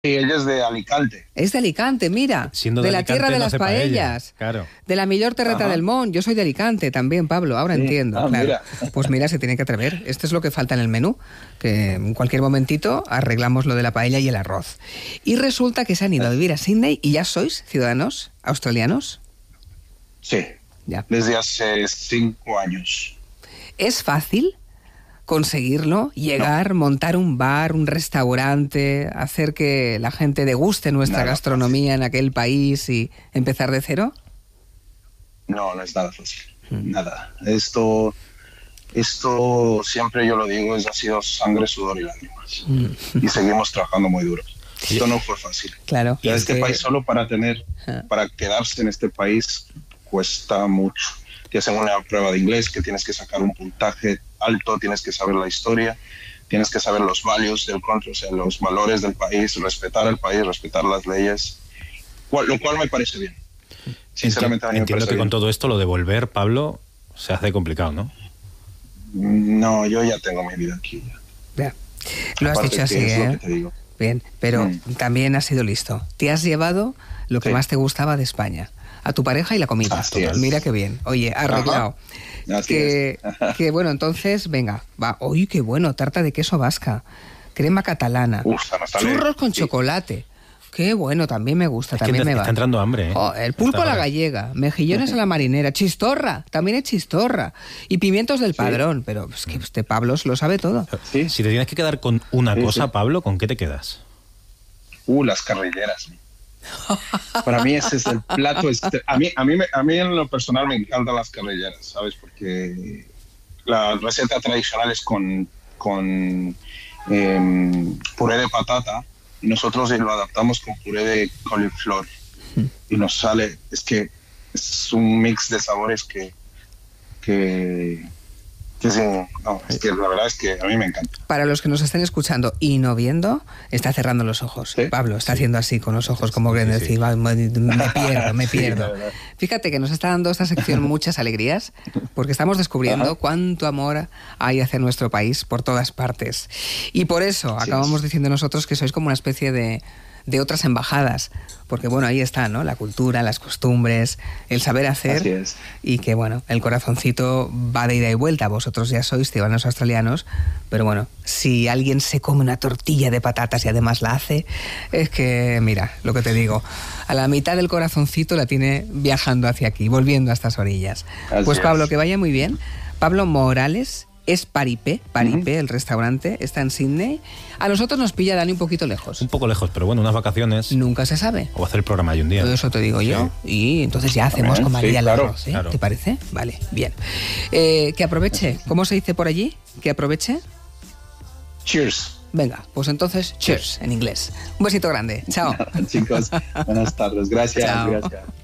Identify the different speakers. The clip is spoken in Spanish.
Speaker 1: Sí, ella es de Alicante.
Speaker 2: Es de Alicante, mira.
Speaker 3: Siendo
Speaker 2: de
Speaker 3: de
Speaker 2: la
Speaker 3: Alicante,
Speaker 2: tierra de
Speaker 3: no
Speaker 2: las
Speaker 3: hace
Speaker 2: paellas.
Speaker 3: Claro.
Speaker 2: De la millor terreta del Mont. Yo soy de Alicante también, Pablo. Ahora
Speaker 1: Sí.
Speaker 2: entiendo, claro.
Speaker 1: Mira.
Speaker 2: Pues mira, se tiene que atrever. Esto es lo que falta en el menú. Que en cualquier momentito arreglamos lo de la paella y el arroz. Y resulta que se han ido a vivir a Sydney y ya sois ciudadanos australianos.
Speaker 1: Sí,
Speaker 2: Ya.
Speaker 1: desde hace 5 años.
Speaker 2: ¿Es fácil conseguirlo? Llegar, montar un bar, un restaurante, hacer que la gente deguste nuestra
Speaker 1: Nada
Speaker 2: gastronomía en aquel país y empezar de cero.
Speaker 1: No, no es nada fácil. Nada. Esto siempre yo lo digo, ha sido sangre, sudor y lágrimas. Y seguimos trabajando muy duro. Esto no fue fácil.
Speaker 2: Claro.
Speaker 1: Y este país solo para quedarse en este país cuesta mucho. Te hacen una prueba de inglés que tienes que sacar un puntaje alto, tienes que saber la historia, tienes que saber los values del country, o sea, los valores del país, respetar al país, respetar las leyes, lo cual me parece bien. Sinceramente, a mí me
Speaker 3: Entiendo
Speaker 1: parece
Speaker 3: que con
Speaker 1: bien.
Speaker 3: todo esto lo de volver, Pablo, se hace complicado, ¿no?
Speaker 1: No, yo ya tengo mi vida aquí.
Speaker 2: Ya. Lo has
Speaker 1: Aparte
Speaker 2: dicho así,
Speaker 1: que es lo
Speaker 2: ¿eh?
Speaker 1: que te digo.
Speaker 2: Bien, pero también has sido listo. Te has llevado lo que
Speaker 1: Sí.
Speaker 2: más te gustaba de España. A tu pareja y la comida.
Speaker 1: Así es.
Speaker 2: Mira qué bien. Oye, arreglado.
Speaker 1: Así es.
Speaker 2: Que bueno, entonces, venga, va. Oye, qué bueno, tarta de queso vasca, crema catalana,
Speaker 1: Uf, no sale.
Speaker 2: churros con
Speaker 1: Sí.
Speaker 2: chocolate. Qué bueno, también me gusta,
Speaker 3: Es que
Speaker 2: también me va.
Speaker 3: está entrando hambre, ¿eh?
Speaker 2: Oh, el pulpo a la
Speaker 3: Está-
Speaker 2: gallega, mejillones a la marinera, chistorra, también es chistorra. Y pimientos del Padrón, pero es que este Pablo se lo sabe todo.
Speaker 1: Sí.
Speaker 3: Si te tienes que quedar con una
Speaker 1: Sí,
Speaker 3: cosa,
Speaker 1: sí.
Speaker 3: Pablo, ¿con qué te quedas?
Speaker 1: Las carrilleras. Para mí ese es el plato. A mí en lo personal me encantan las carrilleras, ¿sabes? Porque la receta tradicional es con puré de patata y nosotros lo adaptamos con puré de coliflor y nos sale, es que es un mix de sabores que sí, no, es que la verdad es que a mí me encanta.
Speaker 2: Para los que nos estén escuchando y no viendo, está cerrando los ojos.
Speaker 1: Sí.
Speaker 2: Pablo está haciendo así con los ojos, como que
Speaker 3: Sí, sí.
Speaker 2: decir, "Va, me
Speaker 1: Sí,
Speaker 2: pierdo.
Speaker 1: la verdad.
Speaker 2: Fíjate que nos está dando esta sección muchas alegrías, porque estamos descubriendo
Speaker 1: Ajá.
Speaker 2: cuánto amor hay hacia nuestro país por todas partes. Y por eso
Speaker 1: Así
Speaker 2: acabamos
Speaker 1: es.
Speaker 2: diciendo nosotros que sois como una especie de otras embajadas, porque bueno, ahí está, ¿no? La cultura, las costumbres, el saber hacer.
Speaker 1: Así es.
Speaker 2: Y que bueno, el corazoncito va de ida y vuelta. Vosotros ya sois ciudadanos australianos, pero bueno, si alguien se come una tortilla de patatas y además la hace, es que, mira, lo que te digo, a la mitad del corazoncito la tiene viajando hacia aquí, volviendo a estas orillas.
Speaker 1: Así
Speaker 2: Pues Pablo,
Speaker 1: es.
Speaker 2: que vaya muy bien. Pablo Morales es Paripé, el restaurante, está en Sydney. A nosotros nos pilla Dani un poquito lejos.
Speaker 3: Un poco lejos, pero bueno, unas vacaciones.
Speaker 2: Nunca se sabe.
Speaker 3: O hacer el programa ahí un día.
Speaker 2: Eso te digo yo. Y entonces ya hacemos con María
Speaker 1: Sí,
Speaker 2: el
Speaker 1: claro,
Speaker 2: arroz, ¿eh?
Speaker 3: claro.
Speaker 2: ¿Te parece? Vale, bien. Que aproveche. ¿Cómo se dice por allí? Que aproveche.
Speaker 1: Cheers.
Speaker 2: Venga, pues entonces, cheers en inglés. Un besito grande. Chao.
Speaker 1: Chicos, buenas tardes. Gracias.
Speaker 2: Chao.
Speaker 1: Gracias.